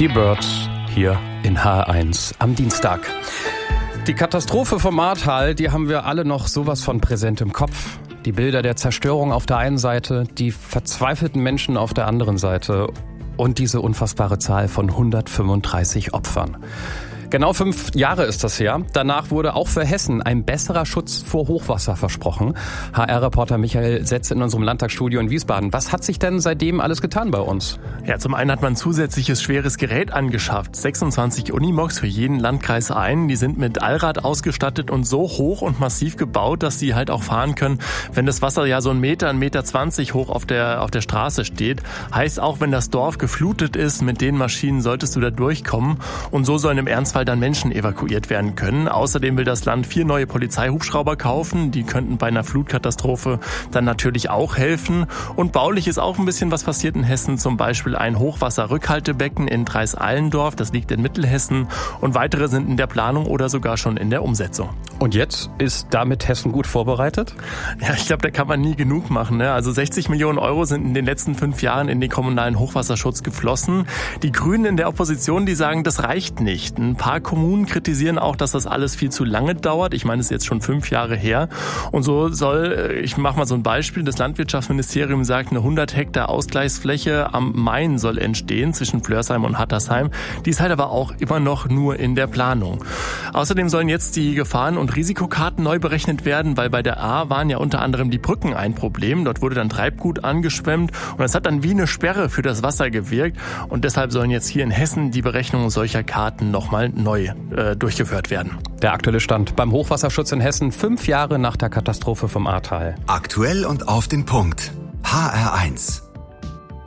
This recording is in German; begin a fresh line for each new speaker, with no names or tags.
Die Birds hier in HR1 am Dienstag. Die Katastrophe vom Ahrtal, die haben wir alle noch sowas von präsent im Kopf. Die Bilder der Zerstörung auf der einen Seite, die verzweifelten Menschen auf der anderen Seite und diese unfassbare Zahl von 135 Opfern. Genau 5 Jahre ist das her. Danach wurde auch für Hessen ein besserer Schutz vor Hochwasser versprochen. HR-Reporter Michael Setz in unserem Landtagsstudio in Wiesbaden. Was hat sich denn seitdem alles getan bei uns?
Ja, zum einen hat man zusätzliches schweres Gerät angeschafft. 26 Unimogs für jeden Landkreis ein. Die sind mit Allrad ausgestattet und so hoch und massiv gebaut, dass sie halt auch fahren können, wenn das Wasser ja so 1 Meter, 1,20 Meter hoch auf der Straße steht. Heißt auch, wenn das Dorf geflutet ist, mit den Maschinen solltest du da durchkommen. Und so sollen im Ernstfall dann Menschen evakuiert werden können. Außerdem will das Land 4 neue Polizeihubschrauber kaufen. Die könnten bei einer Flutkatastrophe dann natürlich auch helfen. Und baulich ist auch ein bisschen was passiert in Hessen. Zum Beispiel ein Hochwasserrückhaltebecken in Dreis-Allendorf. Das liegt in Mittelhessen. Und weitere sind in der Planung oder sogar schon in der Umsetzung.
Und jetzt ist damit Hessen gut vorbereitet?
Ja, ich glaube, da kann man nie genug machen. Ne? Also 60 Millionen Euro sind in den letzten 5 Jahren in den kommunalen Hochwasserschutz geflossen. Die Grünen in der Opposition, die sagen, das reicht nicht. Ein paar Kommunen kritisieren auch, dass das alles viel zu lange dauert. Ich meine, es ist jetzt schon 5 Jahre her. Und so soll, ich mache mal so ein Beispiel, das Landwirtschaftsministerium sagt, eine 100 Hektar Ausgleichsfläche am Main soll entstehen zwischen Flörsheim und Hattersheim. Die ist halt aber auch immer noch nur in der Planung. Außerdem sollen jetzt die Gefahren- und Risikokarten neu berechnet werden, weil bei der Ahr waren ja unter anderem die Brücken ein Problem. Dort wurde dann Treibgut angeschwemmt und das hat dann wie eine Sperre für das Wasser gewirkt. Und deshalb sollen jetzt hier in Hessen die Berechnungen solcher Karten nochmal neu durchgeführt werden.
Der aktuelle Stand beim Hochwasserschutz in Hessen 5 Jahre nach der Katastrophe vom Ahrtal.
Aktuell und auf den Punkt. HR1.